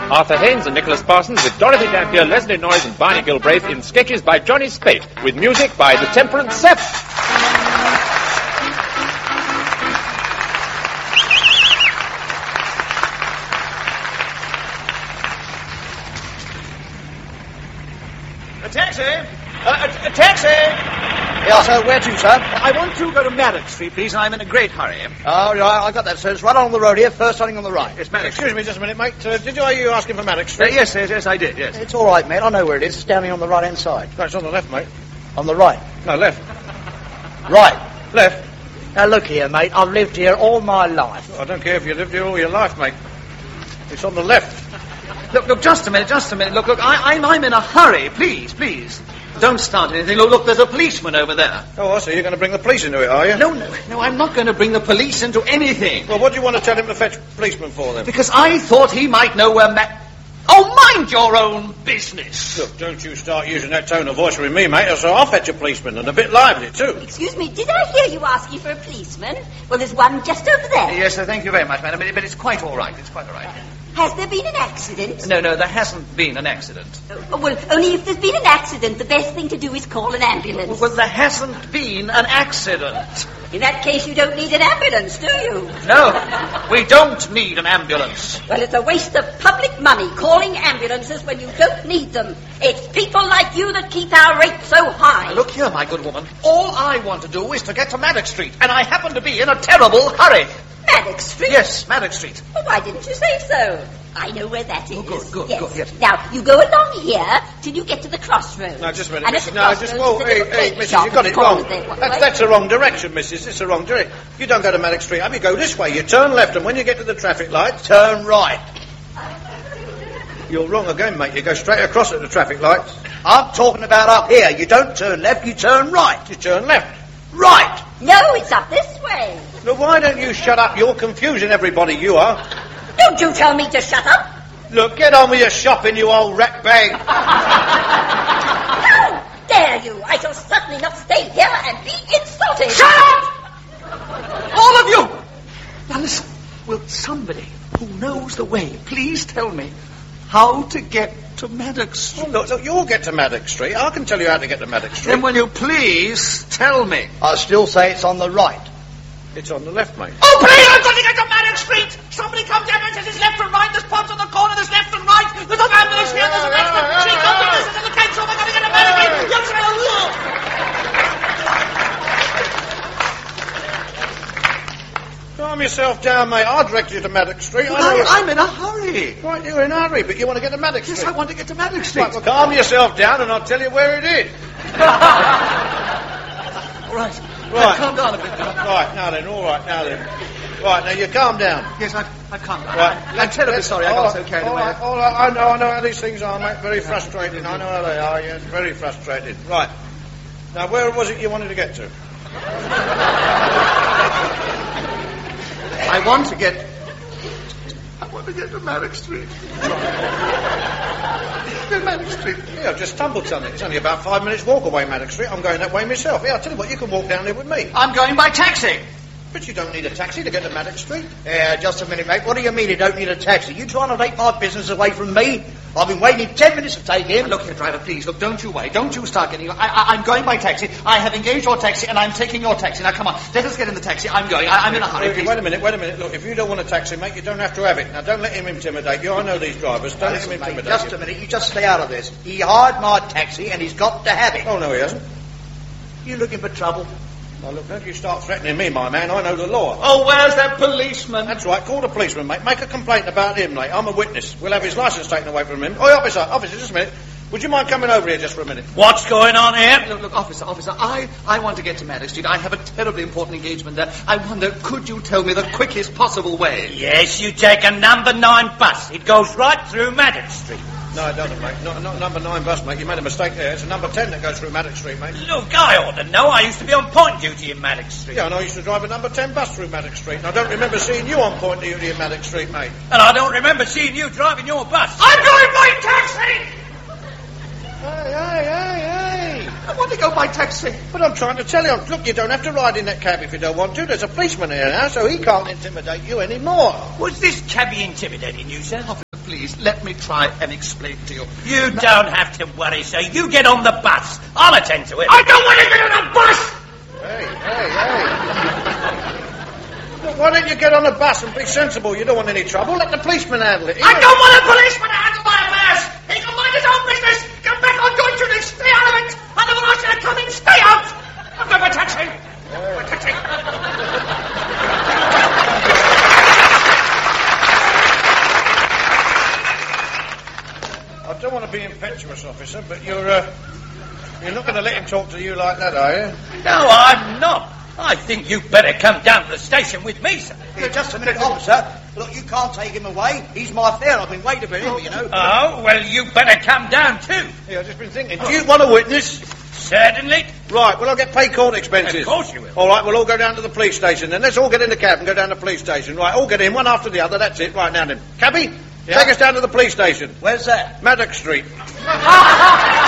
Arthur Haynes and Nicholas Parsons with Dorothy Dampier, Leslie Noyes and Barney Gilbraith in sketches by Johnny Spate, with music by the Temperance Seven. A taxi! A taxi! Yeah, sir, where to, sir? I want to go to Maddox Street, please, and I'm in a great hurry. Oh, right, I got that, sir. It's right on the road here, first turning on the right. Yes, Maddox. Excuse me just a minute, mate. Did you asking for Maddox Street? Yes, I did, yes. It's all right, mate. I know where it is. It's down here on the right-hand side. No, it's on the left, mate. On the right? No, left. Right. Left? Now, look here, mate. I've lived here all my life. I don't care if you lived here all your life, mate. It's on the left. Look, just a minute. Look, I'm in a hurry. Please. Don't start anything. Look, there's a policeman over there. Oh, I see. You're going to bring the police into it, are you? No, I'm not going to bring the police into anything. Well, what do you want to tell him to fetch policeman for, then? Because I thought he might know where Oh, mind your own business. Look, don't you start using that tone of voice with me, mate, so I'll fetch a policeman, and a bit lively, too. Excuse me, did I hear you asking for a policeman? Well, there's one just over there. Yes, sir, thank you very much, madam, but it's quite all right. It's quite all right. Has there been an accident? No, there hasn't been an accident. Well, only if there's been an accident, the best thing to do is call an ambulance. Well, there hasn't been an accident. In that case, you don't need an ambulance, do you? No, we don't need an ambulance. Well, it's a waste of public money calling ambulances when you don't need them. It's people like you that keep our rates so high. Look here, my good woman. All I want to do is to get to Maddox Street, and I happen to be in a terrible hurry. Maddox Street? Yes, Maddox Street. Well, why didn't you say so? I know where that is. Oh, good, yes. Now, you go along here till you get to the crossroads. No, just a minute, and missus. Hey, missus, you've got it wrong. That's the wrong direction, missus. It's the wrong direction. You don't go to Maddox Street. You go this way. You turn left, and when you get to the traffic light, turn right. You're wrong again, mate. You go straight across at the traffic lights. I'm talking about up here. You don't turn left, you turn right. You turn left. Right! No, it's up this way. Look, why don't you shut up? You're confusing everybody, you are. Don't you tell me to shut up. Look, get on with your shopping, you old rat bag. How dare you? I shall certainly not stay here and be insulted. Shut up! All of you! Now listen, will somebody who knows the way please tell me how to get to Maddox Street? Oh, look, you'll get to Maddox Street. I can tell you how to get to Maddox Street. Then will you please tell me? I still say it's on the right. It's on the left, mate. Oh, please, I've got to get to Maddox Street! Somebody come down and says it's left and right, there's pubs on the corner, there's left and right, there's an ambulance here, there's an accident, she comes to this, there's a cancel, I've got to get to Maddox Street! Young Calm yourself down, mate. I'll direct you to Maddox Street. I'm in a hurry. Right, you're in a hurry, but you want to get to Maddox Street. Yes, I want to get to Maddox Street. Right, well, calm yourself down and I'll tell you where it is. All right. Right. Calm down a bit. Right, now then, all right, now then. Right, now you calm down. Yes, I've calmed down. Right. I'm terribly sorry I got so carried away. All right, I know how these things are, mate. Very frustrating. I know how they are, yes, very frustrating. Right. Now, where was it you wanted to get to? I want to get to Maddox Street. Maddox Street. Yeah, I've just stumbled on it. It's only about 5 minutes walk away, Maddox Street. I'm going that way myself. Yeah, I'll tell you what, you can walk down there with me. I'm going by taxi. But you don't need a taxi to get to Maddox Street. Yeah, just a minute, mate. What do you mean you don't need a taxi? You trying to take my business away from me? I've been waiting 10 minutes to take him. Look here, driver, please. Look, don't you wait. Don't you start getting... I'm going by taxi. I have engaged your taxi, and I'm taking your taxi. Now, come on. Let us get in the taxi. I'm going. I'm in a hurry, please. Wait a minute. Look, if you don't want a taxi, mate, you don't have to have it. Now, don't let him intimidate you. I know these drivers. Don't let him intimidate you. Just a minute. You just stay out of this. He hired my taxi, and he's got to have it. Oh, no, he hasn't. You looking for trouble? Now, look, don't you start threatening me, my man. I know the law. Oh, where's that policeman? That's right. Call the policeman, mate. Make a complaint about him, mate. I'm a witness. We'll have his licence taken away from him. Oh, officer, just a minute. Would you mind coming over here just for a minute? What's going on here? Look, officer, I want to get to Maddox Street. I have a terribly important engagement there. I wonder, could you tell me the quickest possible way? Yes, you take a number 9 bus. It goes right through Maddox Street. No, it doesn't, mate. Not number 9 bus, mate. You made a mistake there. It's a number 10 that goes through Maddox Street, mate. Look, I ought to know. I used to be on point duty in Maddox Street. Yeah, and I used to drive a number 10 bus through Maddox Street. And I don't remember seeing you on point duty in Maddox Street, mate. And I don't remember seeing you driving your bus. I'm going by taxi! Hey. I want to go by taxi. But I'm trying to tell you, look, you don't have to ride in that cab if you don't want to. There's a policeman here now, so he can't intimidate you anymore. Was this cabbie intimidating you, sir? please, let me try and explain to you. You don't have to worry, sir. You get on the bus. I'll attend to it. I don't want to get on a bus! Hey. Why don't you get on a bus and be sensible? You don't want any trouble. Let the policeman handle it. I don't want a policeman to handle my affairs! He can mind his own business! Get back on going to this! Stay out of it! I never asked you to come in! Stay out! I'm going for a taxi! I don't want to be impetuous, officer, but you're not going to let him talk to you like that, are you? No, I'm not. I think you'd better come down to the station with me, sir. Here, just a minute, officer. Look, you can't take him away. He's my fare. I've been waiting for him, you know. Oh, well, you better come down too. Yeah, I've just been thinking. Do you want a witness? Certainly. Right, well, I'll get paid court expenses. Of course you will. All right, we'll all go down to the police station then. Let's all get in the cab and go down to the police station. Right, all get in, one after the other. That's it. Right, now then. Cabby, take us down to the police station. Where's that? Maddox Street.